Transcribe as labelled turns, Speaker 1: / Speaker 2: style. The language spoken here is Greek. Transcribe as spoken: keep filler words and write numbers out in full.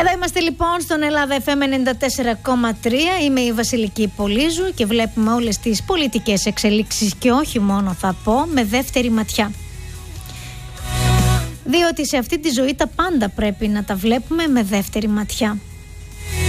Speaker 1: Εδώ είμαστε λοιπόν στον Ελλάδα εφ εμ ενενήντα τέσσερα κόμμα τρία. Είμαι η Βασιλική Πολύζου και βλέπουμε όλες τις πολιτικές εξελίξεις και όχι μόνο, θα πω, με δεύτερη ματιά. Διότι σε αυτή τη ζωή τα πάντα πρέπει να τα βλέπουμε με δεύτερη ματιά.